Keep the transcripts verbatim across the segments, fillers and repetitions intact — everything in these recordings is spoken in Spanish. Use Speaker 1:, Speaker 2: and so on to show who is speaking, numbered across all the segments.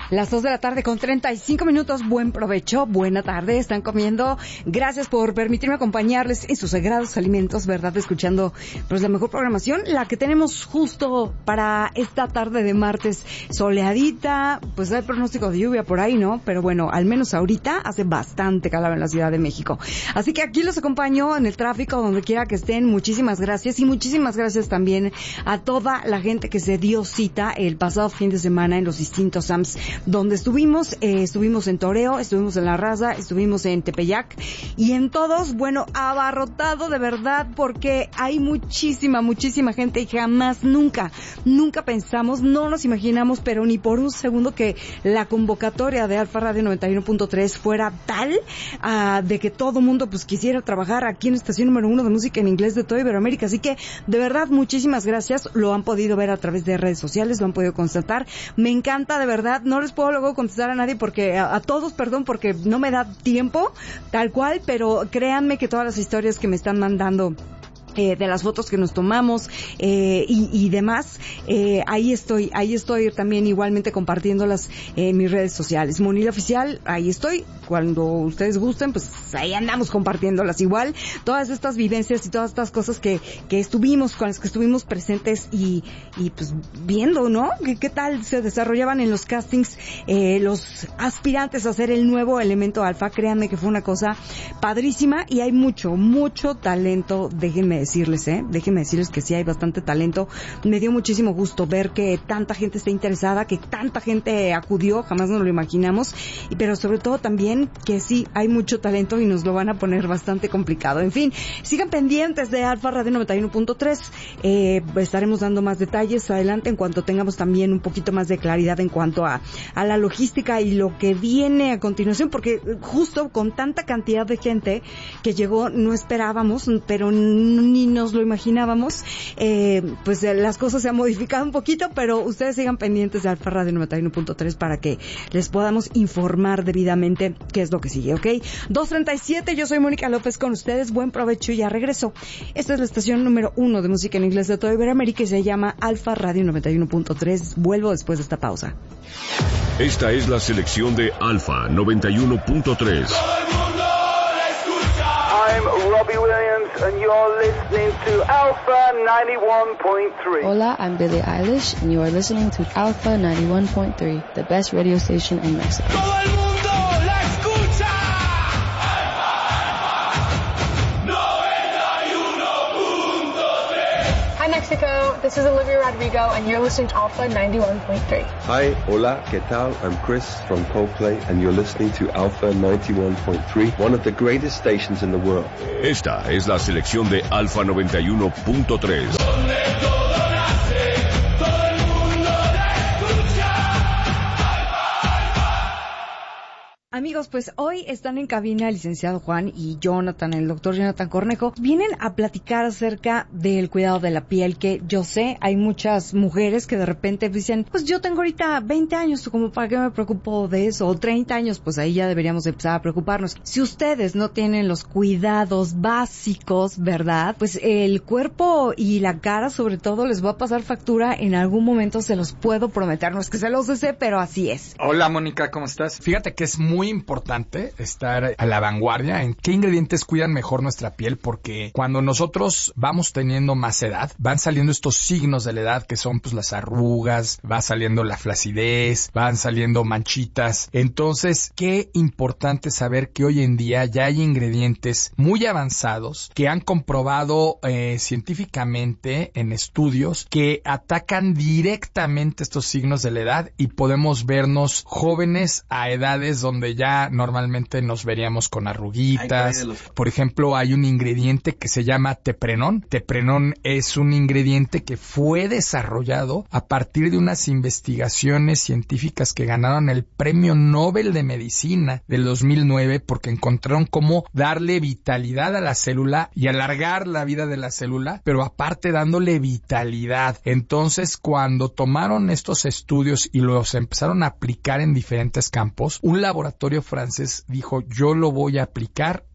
Speaker 1: Las dos de la tarde con treinta y cinco minutos. Buen provecho, buena tarde. Están comiendo. Gracias por permitirme acompañarles en sus sagrados alimentos, ¿verdad? Escuchando pues la mejor programación, la que tenemos justo para esta tarde de martes soleadita. Pues hay pronóstico de lluvia por ahí, ¿no? Pero bueno, al menos ahorita hace bastante calor en la Ciudad de México. Así que aquí los acompaño en el tráfico, donde quiera que estén. Muchísimas gracias. Y muchísimas gracias también a toda la gente que se dio cita el pasado fin de semana en los distintos S A Ms donde estuvimos. Eh, estuvimos en Toreo, estuvimos en La Raza, estuvimos en Tepeyac y en todos, bueno, abarrotado de verdad, porque hay muchísima, muchísima gente y jamás, nunca, nunca pensamos, no nos imaginamos, pero ni por un segundo que la convocatoria de Alfa Radio noventa y uno punto tres fuera tal uh, de que todo mundo pues quisiera trabajar aquí en estación número uno de música en inglés de toda Iberoamérica. Así que de verdad muchísimas gracias. Lo han podido ver a través de redes sociales, lo han podido constatar. Me encanta, de verdad. No les puedo luego contestar a nadie porque a, a todos, perdón, porque no me da tiempo tal cual, pero créanme que todas las historias que me están mandando Eh, de las fotos que nos tomamos eh, y, y demás, eh, ahí estoy, ahí estoy también igualmente compartiéndolas en mis redes sociales. Monil Oficial, ahí estoy. Cuando ustedes gusten, pues ahí andamos compartiéndolas igual. Todas estas vivencias y todas estas cosas que, que estuvimos, con las que estuvimos presentes y, y pues viendo, ¿no? ¿Qué, qué tal se desarrollaban en los castings eh, los aspirantes a ser el nuevo elemento alfa? Créanme que fue una cosa padrísima y hay mucho, mucho talento, déjenme decirles, ¿eh? Déjenme decirles que sí hay bastante talento. Me dio muchísimo gusto ver que tanta gente está interesada, que tanta gente acudió, jamás nos lo imaginamos, y pero sobre todo también que sí hay mucho talento y nos lo van a poner bastante complicado. En fin, sigan pendientes de Alfa Radio noventa y uno punto tres. Eh, estaremos dando más detalles adelante en cuanto tengamos también un poquito más de claridad en cuanto a, a la logística y lo que viene a continuación, porque justo con tanta cantidad de gente que llegó no esperábamos, pero ni nos lo imaginábamos, eh, pues las cosas se han modificado un poquito, pero ustedes sigan pendientes de Alfa Radio noventa y uno punto tres para que les podamos informar debidamente qué es lo que sigue, ¿ok? dos treinta y siete, yo soy Mónica López con ustedes, buen provecho y ya regreso. Esta es la estación número uno de música en inglés de toda Iberoamérica y se llama Alfa Radio noventa y uno punto tres. Vuelvo después de esta pausa.
Speaker 2: Esta es la selección de Alfa noventa y uno punto tres.
Speaker 3: I'm Robbie Williams and you're listening to Alpha ninety-one point three.
Speaker 4: Hola, I'm Billie Eilish and you are listening to Alpha ninety-one point three, the best radio station in Mexico.
Speaker 5: ¡Todo el mundo la escucha! noventa y uno punto tres.
Speaker 6: Hi Mexico, this is Olivia Rodrigo and you're listening to Alpha ninety-one point three.
Speaker 7: Hi, hola, ¿qué tal? I'm Chris from Coldplay and you're listening to Alpha ninety-one point three, one of the greatest stations in the world.
Speaker 2: Esta es la selección de Alfa noventa y uno punto tres.
Speaker 5: Donde todo nace, todo el mundo la escucha. Alfa, Alfa.
Speaker 1: Amigos, pues hoy están en cabina el licenciado Juan y Jonathan, el doctor Jonathan Cornejo. Vienen a platicar acerca del cuidado de la piel, que yo sé, hay muchas mujeres que de repente dicen, pues yo tengo ahorita veinte años, ¿como para qué me preocupo de eso? O treinta años, pues ahí ya deberíamos empezar a preocuparnos. Si ustedes no tienen los cuidados básicos, ¿verdad? Pues el cuerpo y la cara sobre todo les va a pasar factura en algún momento, se los puedo prometer. No es que se los desee, pero así es.
Speaker 8: Hola Mónica, ¿cómo estás? Fíjate que es muy importante estar a la vanguardia en qué ingredientes cuidan mejor nuestra piel, porque cuando nosotros vamos teniendo más edad, van saliendo estos signos de la edad que son pues las arrugas, va saliendo la flacidez, van saliendo manchitas. Entonces, qué importante saber que hoy en día ya hay ingredientes muy avanzados que han comprobado eh, científicamente en estudios que atacan directamente estos signos de la edad y podemos vernos jóvenes a edades donde ya normalmente nos veríamos con arruguitas. Por ejemplo, hay un ingrediente que se llama teprenón. Teprenón es un ingrediente que fue desarrollado a partir de unas investigaciones científicas que ganaron el Premio Nobel de Medicina del dos mil nueve porque encontraron cómo darle vitalidad a la célula y alargar la vida de la célula, pero aparte dándole vitalidad. Entonces, cuando tomaron estos estudios y los empezaron a aplicar en diferentes campos, un laboratorio francés dijo, yo lo voy a aplicar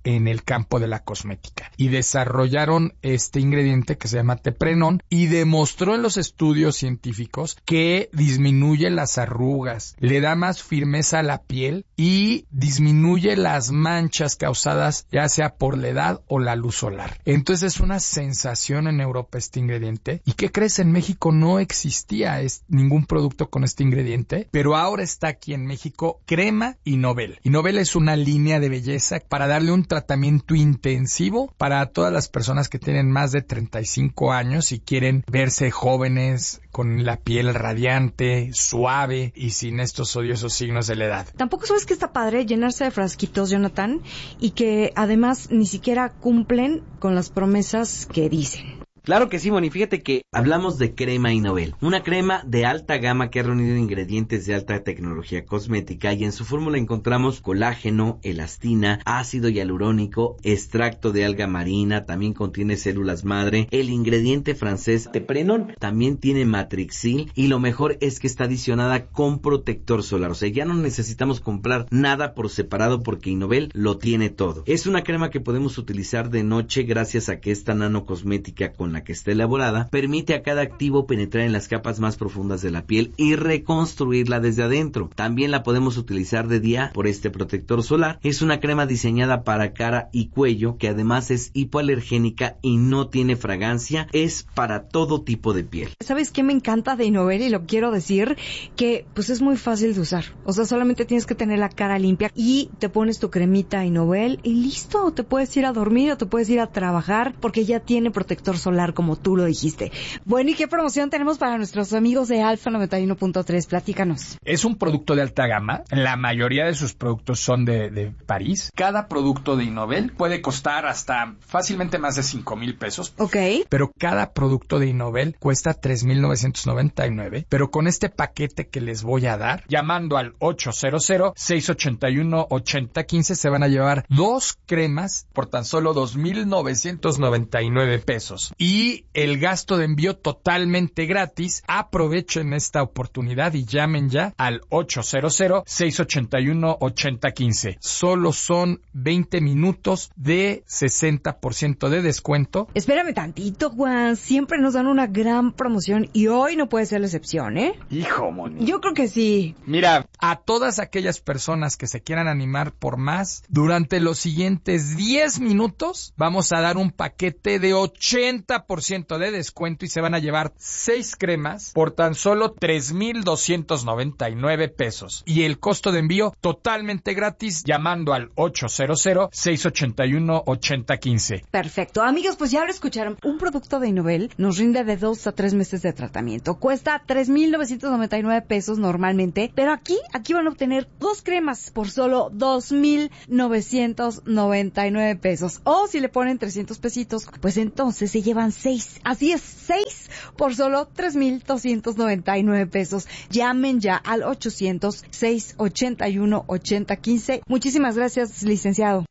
Speaker 8: en el campo de la cosmética y desarrollaron este ingrediente que se llama teprenón y demostró en los estudios científicos que disminuye las arrugas, le da más firmeza a la piel y disminuye las manchas causadas ya sea por la edad o la luz solar. Entonces es una sensación en Europa este ingrediente. ¿Y qué crees? En México no existía es, ningún producto con este ingrediente, pero ahora está aquí en México Crema Innovel. Innovel es una línea de belleza para darle un tratamiento intensivo para todas las personas que tienen más de treinta y cinco años y quieren verse jóvenes, con la piel radiante, suave y sin estos odiosos signos de la edad.
Speaker 1: Tampoco sabes que está padre llenarse de frasquitos, Jonathan, y que además ni siquiera cumplen con las promesas que dicen.
Speaker 9: Claro que sí, Moni. Fíjate que hablamos de Crema Innovel, una crema de alta gama que ha reunido ingredientes de alta tecnología cosmética y en su fórmula encontramos colágeno, elastina, ácido hialurónico, extracto de alga marina, también contiene células madre, el ingrediente francés teprenón, también tiene matrixil y lo mejor es que está adicionada con protector solar, o sea, ya no necesitamos comprar nada por separado porque Innovel lo tiene todo. Es una crema que podemos utilizar de noche gracias a que esta nanocosmética con la que está elaborada permite a cada activo penetrar en las capas más profundas de la piel y reconstruirla desde adentro. También la podemos utilizar de día por este protector solar. Es una crema diseñada para cara y cuello que además es hipoalergénica y no tiene fragancia. Es para todo tipo de piel.
Speaker 1: ¿Sabes qué me encanta de Innovel? Y lo quiero decir, que pues es muy fácil de usar. O sea, solamente tienes que tener la cara limpia y te pones tu cremita Innovel y listo. Te puedes ir a dormir o te puedes ir a trabajar porque ya tiene protector solar, como tú lo dijiste. Bueno, ¿y qué promoción tenemos para nuestros amigos de Alfa noventa y uno punto tres? Platícanos.
Speaker 8: Es un producto de alta gama. La mayoría de sus productos son de, de París. Cada producto de Innovel puede costar hasta fácilmente más de cinco mil pesos.
Speaker 1: Ok.
Speaker 8: Pero cada producto de Innovel cuesta tres mil novecientos noventa y nueve. Pero con este paquete que les voy a dar, llamando al ocho cero cero, seis ocho uno, ocho cero uno cinco, se van a llevar dos cremas por tan solo dos mil novecientos noventa y nueve pesos. Y el gasto de envío totalmente gratis. Aprovechen esta oportunidad y llamen ya al ocho cero cero, seis ocho uno, ocho cero uno cinco. Solo son veinte minutos de sesenta por ciento de descuento.
Speaker 1: Espérame tantito, Juan. Siempre nos dan una gran promoción y hoy no puede ser la excepción, ¿eh?
Speaker 8: Hijo, Moni.
Speaker 1: Yo creo que sí.
Speaker 8: Mira, a todas aquellas personas que se quieran animar por más, durante los siguientes diez minutos vamos a dar un paquete de ochenta por ciento de descuento y se van a llevar seis cremas por tan solo tres mil doscientos noventa y nueve pesos. Y el costo de envío totalmente gratis llamando al ocho cero cero, seis ocho uno, ocho cero uno cinco.
Speaker 1: Perfecto. Amigos, pues ya lo escucharon. Un producto de Innovel nos rinde de dos a tres meses de tratamiento. Cuesta tres mil novecientos noventa y nueve pesos normalmente, pero aquí, aquí van a obtener dos cremas por solo dos mil novecientos noventa y nueve pesos. O si le ponen trescientos pesitos, pues entonces se llevan seis. Así es, seis por solo tres mil doscientos noventa y nueve pesos. Llamen ya al ochocientos, seis ocho uno, ocho cero uno cinco. Muchísimas gracias, licenciado.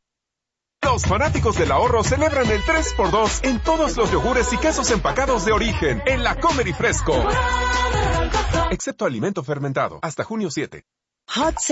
Speaker 10: Los fanáticos del ahorro celebran el tres por dos en todos los yogures y quesos empacados de origen en la Comer y Fresco. Excepto alimento fermentado, hasta junio siete.
Speaker 11: Hot